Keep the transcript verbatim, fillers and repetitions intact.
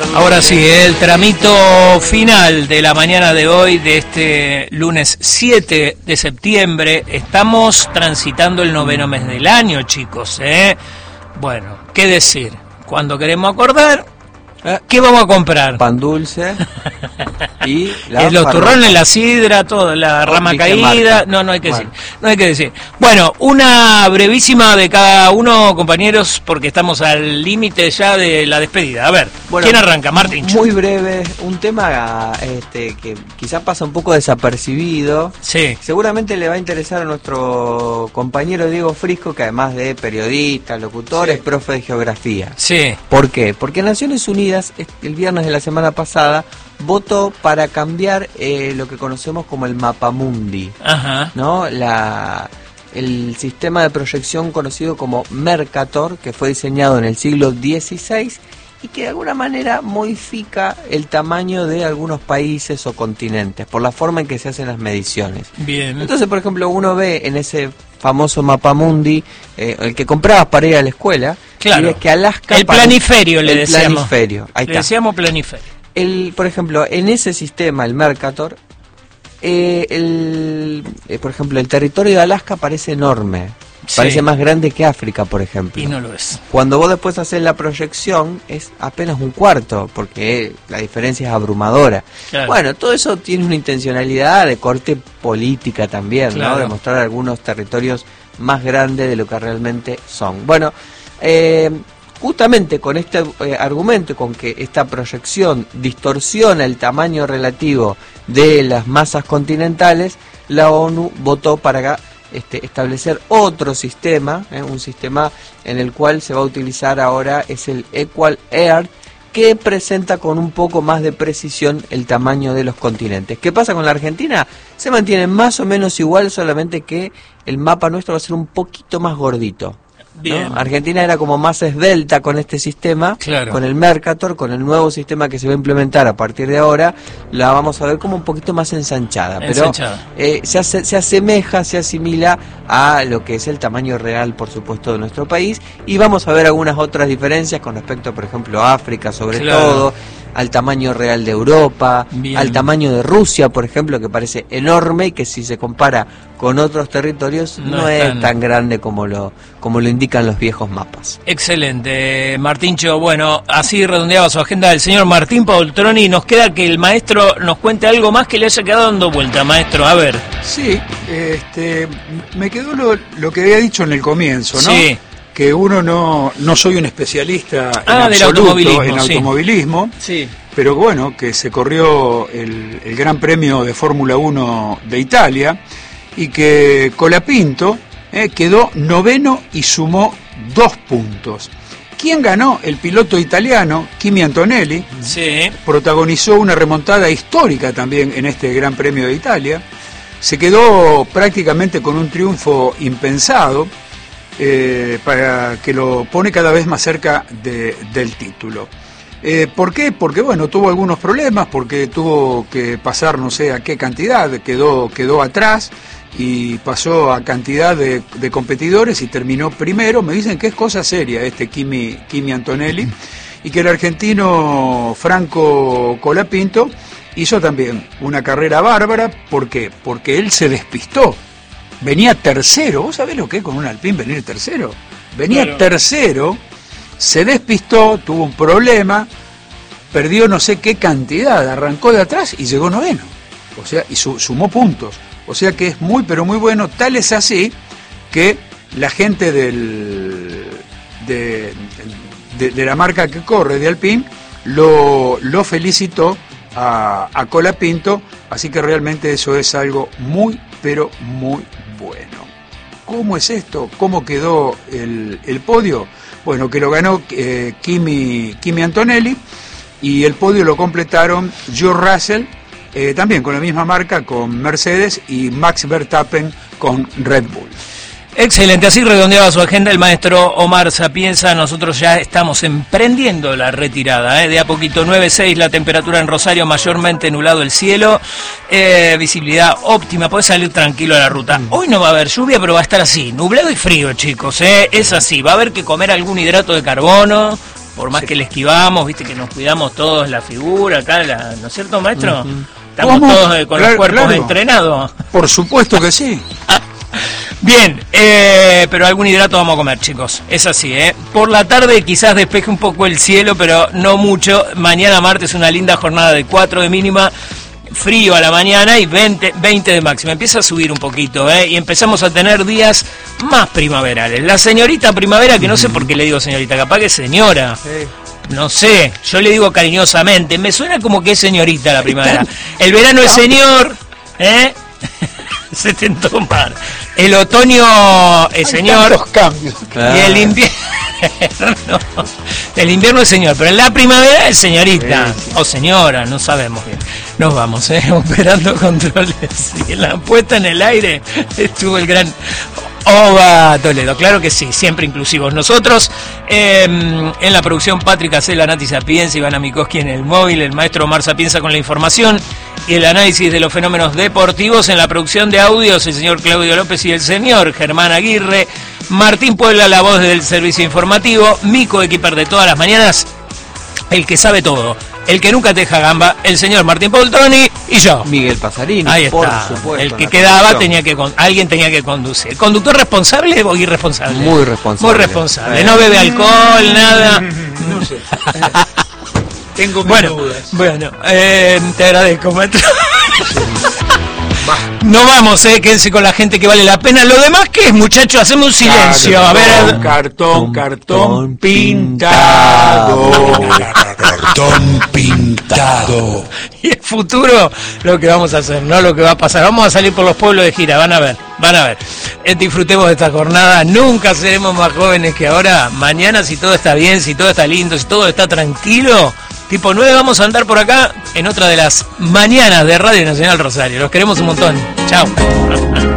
Ahora sí, el tramito final de la mañana de hoy, de este lunes siete de septiembre. Estamos transitando el noveno mes del año, chicos, ¿eh? Bueno, ¿qué decir? Cuando queremos acordar, ¿qué vamos a comprar? Pan dulce y la los turrones, la sidra, todo, la rama caída. No, no hay que bueno. decir. No hay que decir. Bueno, una brevísima de cada uno, compañeros, porque estamos al límite ya de la despedida. A ver, bueno, ¿quién arranca? Martín. Muy breve, un tema este, que quizás pasa un poco desapercibido. Sí. Seguramente le va a interesar a nuestro compañero Diego Frisco, que además de periodista, locutor, sí. es profe de geografía. Sí. ¿Por qué? Porque Naciones Unidas, el viernes de la semana pasada, votó para cambiar eh, lo que conocemos como el Mapamundi. Ajá. ¿No? La, el sistema de proyección conocido como Mercator, que fue diseñado en el siglo dieciséis y que de alguna manera modifica el tamaño de algunos países o continentes por la forma en que se hacen las mediciones. Bien. Entonces, por ejemplo, uno ve en ese famoso Mapamundi, eh, el que comprabas para ir a la escuela, claro, y es que Alaska... El planiferio, le el decíamos. Planiferio, ahí le está. decíamos planiferio. El, por ejemplo, en ese sistema, el Mercator, eh, el, eh, por ejemplo, el territorio de Alaska parece enorme. Sí. Parece más grande que África, por ejemplo. Y no lo es. Cuando vos después haces la proyección, es apenas un cuarto, porque la diferencia es abrumadora. Claro. Bueno, todo eso tiene una intencionalidad de corte política también, claro, ¿no? De mostrar algunos territorios más grandes de lo que realmente son. Bueno, eh, justamente con este eh, argumento, con que esta proyección distorsiona el tamaño relativo de las masas continentales, la ONU votó para este, establecer otro sistema, eh, un sistema en el cual se va a utilizar ahora, es el Equal Earth, que presenta con un poco más de precisión el tamaño de los continentes. ¿Qué pasa con la Argentina? Se mantiene más o menos igual, solamente que el mapa nuestro va a ser un poquito más gordito. Bien. ¿No? Argentina era como más esbelta con este sistema, claro, con el Mercator, con el nuevo sistema que se va a implementar a partir de ahora, la vamos a ver como un poquito más ensanchada, ensanchada. pero eh, se, hace, se asemeja, se asimila a lo que es el tamaño real, por supuesto, de nuestro país, y vamos a ver algunas otras diferencias con respecto, por ejemplo, a África, sobre claro, todo, al tamaño real de Europa, bien, al tamaño de Rusia, por ejemplo, que parece enorme y que si se compara con otros territorios no, no es tan... tan grande como lo como lo indican los viejos mapas. Excelente, Martíncho. Bueno, así redondeaba su agenda el señor Martín Poltroni. Nos queda que el maestro nos cuente algo más que le haya quedado dando vuelta, maestro. A ver. Sí, este, me quedó lo, lo que había dicho en el comienzo, ¿no? Sí. Que uno no, no soy un especialista ah, en del absoluto automovilismo, en sí. automovilismo, sí. pero bueno, que se corrió el, el Gran Premio de Fórmula uno de Italia y que Colapinto eh, quedó noveno y sumó dos puntos. ¿Quién ganó? El piloto italiano, Kimi Antonelli, sí. protagonizó una remontada histórica también en este Gran Premio de Italia, se quedó prácticamente con un triunfo impensado, Eh, para que lo pone cada vez más cerca de, del título. Eh, ¿Por qué? Porque bueno, tuvo algunos problemas, porque tuvo que pasar no sé a qué cantidad, quedó, quedó atrás y pasó a cantidad de, de competidores y terminó primero. Me dicen que es cosa seria este Kimi, Kimi Antonelli, y que el argentino Franco Colapinto hizo también una carrera bárbara. ¿Por qué? Porque él se despistó. Venía tercero, ¿vos sabés lo que es con un Alpine venir tercero? Venía claro. tercero, se despistó, tuvo un problema, perdió no sé qué cantidad, arrancó de atrás y llegó noveno. O sea, y su, sumó puntos. O sea que es muy, pero muy bueno. Tal es así que la gente del, de, de, de la marca que corre, de Alpine, lo, lo felicitó a, a Colapinto. Así que realmente eso es algo muy, pero muy bueno. ¿Cómo es esto? ¿Cómo quedó el, el podio? Bueno, que lo ganó eh, Kimi, Kimi Antonelli, y el podio lo completaron George Russell, eh, también con la misma marca, con Mercedes, y Max Verstappen con Red Bull. Excelente, así redondeaba su agenda el maestro Omar Sapienza. Nosotros ya estamos emprendiendo la retirada, ¿eh? De a poquito. Nueve seis la temperatura en Rosario, mayormente nublado el cielo, eh, visibilidad óptima, podés salir tranquilo a la ruta. Hoy no va a haber lluvia, pero va a estar así, nublado y frío, chicos, ¿eh? Es así, va a haber que comer algún hidrato de carbono, por más sí. que le esquivamos, viste que nos cuidamos todos la figura acá, la, ¿no es cierto, maestro? Uh-huh. Estamos ¿Cómo? todos eh, con claro, los cuerpos claro. entrenados. Por supuesto que sí. Bien, eh, pero algún hidrato vamos a comer, chicos. Es así, ¿eh? Por la tarde quizás despeje un poco el cielo, pero no mucho. Mañana martes una linda jornada de cuatro de mínima, frío a la mañana y veinte, veinte de máxima. Empieza a subir un poquito, ¿eh? Y empezamos a tener días más primaverales. La señorita primavera, que no sé por qué le digo señorita, capaz que es señora. Sí. No sé, yo le digo cariñosamente, me suena como que es señorita la primavera. El verano es señor, ¿eh? Se tentó mal. El otoño es señor. Hay cambios. Claro. Y el invierno. El invierno es señor, pero en la primavera es señorita. Sí, sí. O señora, no sabemos bien. Nos vamos, ¿eh? Operando controles. Y en la puesta en el aire estuvo el gran Oba Toledo, claro que sí, siempre inclusivos nosotros. Eh, en la producción, Patrick Acela, Nati Sapienza, Ivana Mikoski en el móvil, el maestro Omar Sapienza con la información y el análisis de los fenómenos deportivos. En la producción de audios, el señor Claudio López y el señor Germán Aguirre. Martín Puebla, la voz del servicio informativo. Mi coequiper de todas las mañanas, el que sabe todo, el que nunca te deja gamba, el señor Martín Poltroni y yo, Miguel Pasarini. Ahí por está. Supuesto, el que quedaba tenía que con, alguien tenía que conducir. ¿Conductor responsable o irresponsable? Muy responsable. Muy responsable. No bebe alcohol, nada. No sé. Tengo mis bueno, dudas. Bueno, eh, te agradezco, maestro. No vamos, eh, quédense con la gente que vale la pena. Lo demás, ¿qué es, muchachos? Hacemos un silencio. Cartón, a ver. Cartón, cartón pintado. Cartón pintado. Y el futuro, lo que vamos a hacer, no lo que va a pasar. Vamos a salir por los pueblos de gira, van a ver, van a ver. Eh, disfrutemos de esta jornada. Nunca seremos más jóvenes que ahora. Mañana, si todo está bien, si todo está lindo, si todo está tranquilo, tipo nueve, vamos a andar por acá en otra de las mañanas de Radio Nacional Rosario. Los queremos un montón. Chao.